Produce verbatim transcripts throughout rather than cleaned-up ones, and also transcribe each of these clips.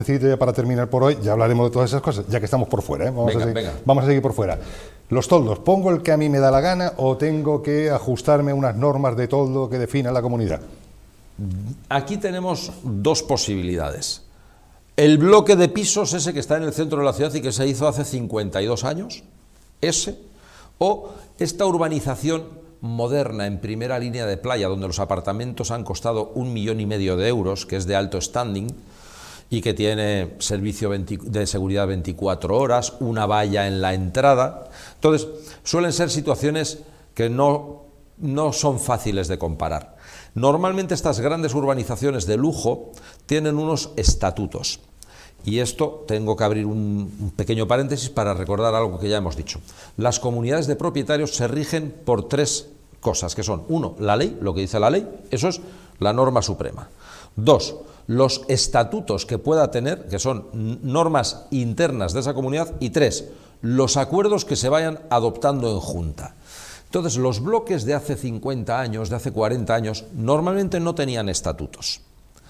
Ya para terminar por hoy, ya hablaremos de todas esas cosas, ya que estamos por fuera, ¿eh? Vamos, venga, a seguir, venga. vamos a seguir por fuera. Los toldos, ¿pongo el que a mí me da la gana o tengo que ajustarme a unas normas de toldo que defina la comunidad? Aquí tenemos dos posibilidades. El bloque de pisos, ese que está en el centro de la ciudad y que se hizo hace cincuenta y dos años, ese, o esta urbanización moderna en primera línea de playa, donde los apartamentos han costado un millón y medio de euros, que es de alto standing, y que tiene servicio de seguridad veinticuatro horas, una valla en la entrada. Entonces, suelen ser situaciones que no, no son fáciles de comparar. Normalmente estas grandes urbanizaciones de lujo tienen unos estatutos. Y esto tengo que abrir un, un pequeño paréntesis para recordar algo que ya hemos dicho. Las comunidades de propietarios se rigen por tres cosas, que son, uno, la ley, lo que dice la ley, eso es la norma suprema. Dos, los estatutos que pueda tener, que son normas internas de esa comunidad. Y tres, los acuerdos que se vayan adoptando en junta. Entonces, los bloques de hace cincuenta años, de hace cuarenta años, normalmente no tenían estatutos.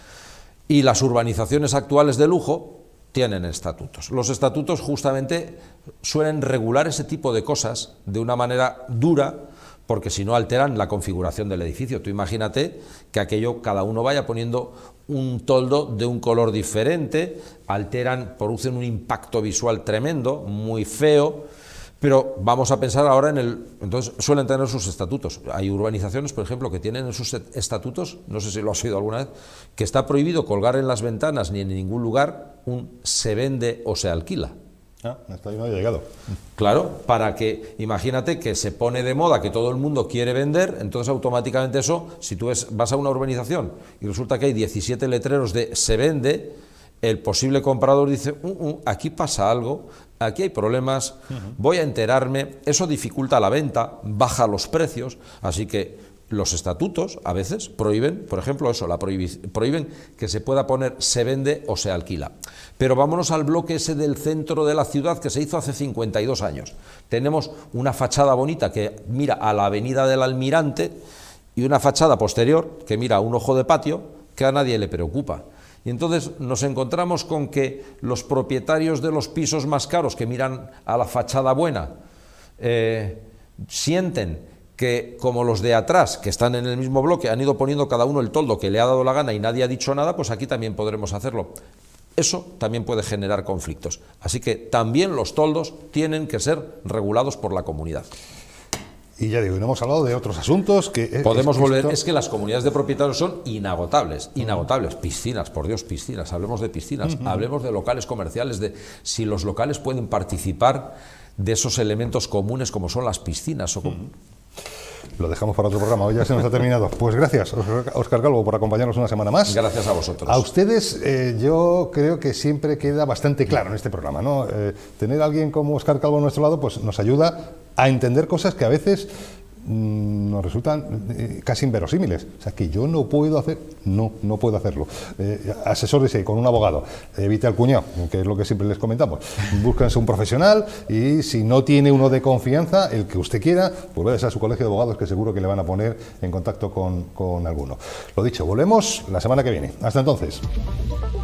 Y las urbanizaciones actuales de lujo tienen estatutos. Los estatutos justamente suelen regular ese tipo de cosas de una manera dura, porque si no alteran la configuración del edificio. Tú imagínate que aquello, cada uno vaya poniendo un toldo de un color diferente, alteran, producen un impacto visual tremendo, muy feo, pero vamos a pensar ahora en el... Entonces suelen tener sus estatutos. Hay urbanizaciones, por ejemplo, que tienen en sus estatutos, no sé si lo has oído alguna vez, que está prohibido colgar en las ventanas ni en ningún lugar un se vende o se alquila. Ah, hasta ahí no ha llegado. Claro, para que, imagínate que se pone de moda que todo el mundo quiere vender, entonces automáticamente eso, si tú ves, vas a una urbanización y resulta que hay diecisiete letreros de se vende, el posible comprador dice, uh, uh, aquí pasa algo, aquí hay problemas, uh-huh. voy a enterarme, eso dificulta la venta, baja los precios, así que los estatutos a veces prohíben, por ejemplo, eso, la prohíben que se pueda poner se vende o se alquila. Pero vámonos al bloque ese del centro de la ciudad que se hizo hace cincuenta y dos años. Tenemos una fachada bonita que mira a la avenida del Almirante y una fachada posterior que mira a un ojo de patio que a nadie le preocupa. Y entonces nos encontramos con que los propietarios de los pisos más caros que miran a la fachada buena eh, sienten que como los de atrás, que están en el mismo bloque, han ido poniendo cada uno el toldo que le ha dado la gana y nadie ha dicho nada, pues aquí también podremos hacerlo. Eso también puede generar conflictos. Así que también los toldos tienen que ser regulados por la comunidad. Y ya digo, no hemos hablado de otros asuntos que... Podemos es, volver, esto... es que las comunidades de propietarios son inagotables, inagotables. Piscinas, por Dios, piscinas, hablemos de piscinas, uh-huh. hablemos de locales comerciales, de si los locales pueden participar de esos elementos comunes como son las piscinas o como... uh-huh. Lo dejamos para otro programa, hoy ya se nos ha terminado. Pues gracias, Óscar Calvo, por acompañarnos una semana más. Gracias a vosotros. A ustedes, eh, yo creo que siempre queda bastante claro en este programa, ¿no? Eh, tener a alguien como Óscar Calvo a nuestro lado pues nos ayuda a entender cosas que a veces mmm, nos resultan eh, casi inverosímiles. O sea, que yo no puedo hacer, no, no puedo hacerlo. Eh, asesórese con un abogado, evite al cuñado, que es lo que siempre les comentamos. Búsquense un profesional y si no tiene uno de confianza, el que usted quiera, pues vaya a su colegio de abogados que seguro que le van a poner en contacto con, con alguno. Lo dicho, volvemos la semana que viene. Hasta entonces.